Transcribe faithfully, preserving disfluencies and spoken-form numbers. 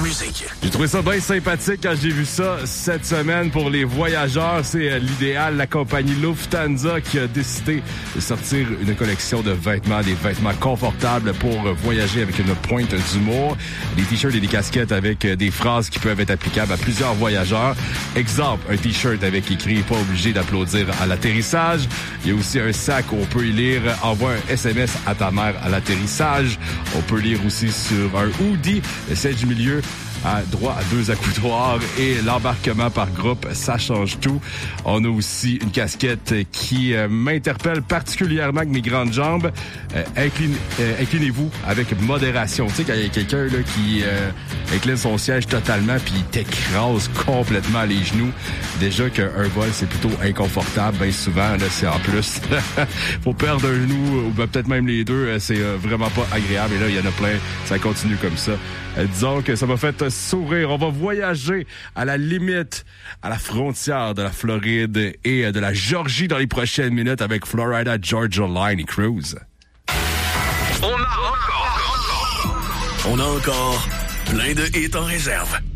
musique. J'ai trouvé ça bien sympathique quand j'ai vu ça cette semaine pour les voyageurs. C'est l'idéal. La compagnie Lufthansa qui a décidé de sortir une collection de vêtements, des vêtements confortables pour voyager avec une pointe d'humour. Des t-shirts et des casquettes avec des phrases qui peuvent être applicables à plusieurs voyageurs. Exemple, un t-shirt avec écrit « Pas obligé d'applaudir à l'atterrissage ». Il y a aussi un sac où on peut y lire « Envoie un S M S à ta mère à l'atterrissage ». On peut lire aussi sur un hoodie, le siège du milieu a droit à deux accoudoirs et l'embarquement par groupe, ça change tout. On a aussi une casquette qui euh, m'interpelle particulièrement avec mes grandes jambes. Euh, incline, euh, inclinez-vous avec modération. Tu sais, quand il y a quelqu'un là qui euh, incline son siège totalement puis il t'écrase complètement les genoux. Déjà qu'un vol, c'est plutôt inconfortable. Bien souvent, là, c'est en plus. Faut perdre un genou ou ben, peut-être même les deux. C'est euh, vraiment pas agréable. Et là, il y en a plein. Ça continue comme ça. Euh, disons que ça m'a fait sourire. On va voyager à la limite, à la frontière de la Floride et de la Georgie dans les prochaines minutes avec Florida Georgia Line et Cruise. On a encore, on a encore plein de hits en réserve.